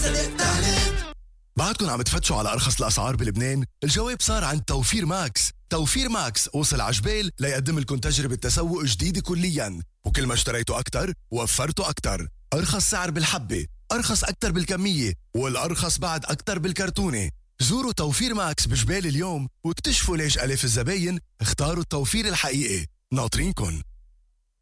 بعدكم عم تفتشوا على أرخص الأسعار بلبنان؟ الجواب صار عند توفير ماكس. توفير ماكس وصل عجبال ليقدم لكم تجربة تسوق جديدة كلياً، وكل ما اشتريتوا أكتر وفرتوا أكتر. أرخص سعر بالحبة، أرخص أكتر بالكمية، والأرخص بعد أكتر بالكرتونة. زوروا توفير ماكس بجبال اليوم واكتشفوا ليش ألاف الزباين اختاروا التوفير الحقيقي. ناطرينكن.